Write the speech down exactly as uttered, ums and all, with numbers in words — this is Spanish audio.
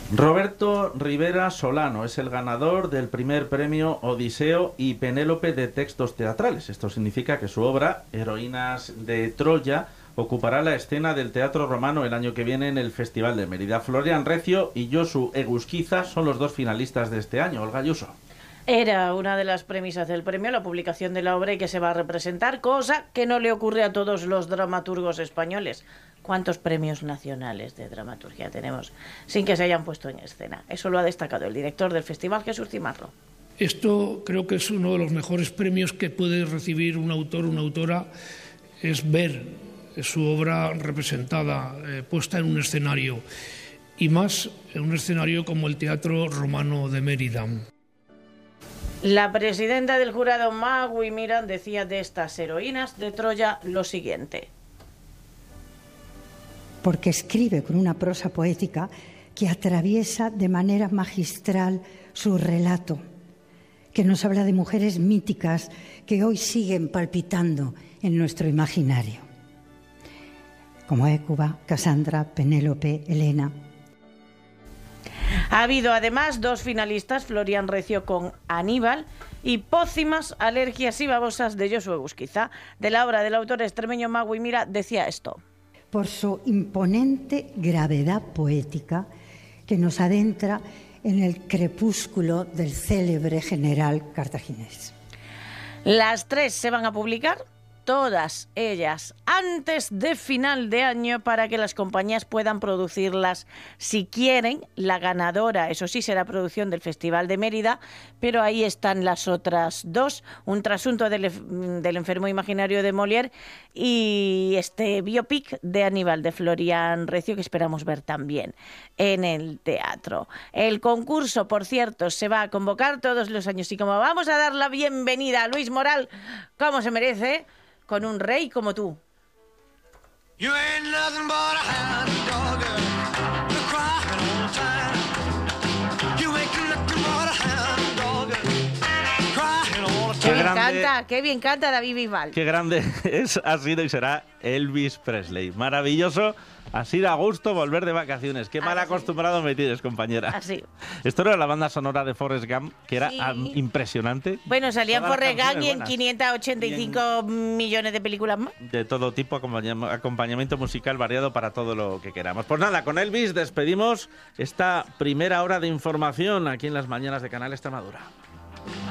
Roberto Rivera Solano es el ganador del primer premio Odiseo y Penélope de textos teatrales. Esto significa que su obra, Heroínas de Troya, ocupará la escena del Teatro Romano el año que viene en el Festival de Mérida. Florian Recio y Josu Egusquiza son los dos finalistas de este año. Olga Ayuso. Era una de las premisas del premio, la publicación de la obra y que se va a representar, cosa que no le ocurre a todos los dramaturgos españoles. ¿Cuántos premios nacionales de dramaturgia tenemos sin que se hayan puesto en escena? Eso lo ha destacado el director del festival, Jesús Cimarro. Esto creo que es uno de los mejores premios que puede recibir un autor o una autora, es ver su obra representada, eh, puesta en un escenario, y más en un escenario como el Teatro Romano de Mérida. La presidenta del jurado, Magui Miran, decía de estas heroínas de Troya lo siguiente. Porque escribe con una prosa poética que atraviesa de manera magistral su relato, que nos habla de mujeres míticas que hoy siguen palpitando en nuestro imaginario, como Hécuba, Casandra, Penélope, Helena. Ha habido además dos finalistas, Florian Recio con Aníbal y Pócimas, alergias y babosas, de Josu Egusquiza. De la obra del autor extremeño Magui Mira decía esto. Por su imponente gravedad poética que nos adentra en el crepúsculo del célebre general cartaginés. Las tres se van a publicar, todas ellas, antes de final de año, para que las compañías puedan producirlas si quieren. La ganadora, eso sí, será producción del Festival de Mérida, pero ahí están las otras dos, un trasunto del, del enfermo imaginario de Molière y este biopic de Aníbal de Florian Recio, que esperamos ver también en el teatro. El concurso, por cierto, se va a convocar todos los años, y como vamos a dar la bienvenida a Luis Moral, como se merece, con un rey como tú. You ain't nothing but a hound dog, you're crying all the time. You ain't nothing but a hound dog, crying all the time. Qué bien canta, qué bien canta David Bisbal. Qué grande es, ha sido y será Elvis Presley. Maravilloso. Así da gusto volver de vacaciones. Qué mal Así. acostumbrado me tienes, compañera. Así. Esto era la banda sonora de Forrest Gump, que era sí. impresionante. Bueno, salía en Forrest Gump y en quinientos ochenta y cinco en... millones de películas más. De todo tipo, acompañamiento musical variado para todo lo que queramos. Pues nada, con Elvis despedimos esta primera hora de información aquí en las mañanas de Canal Extremadura.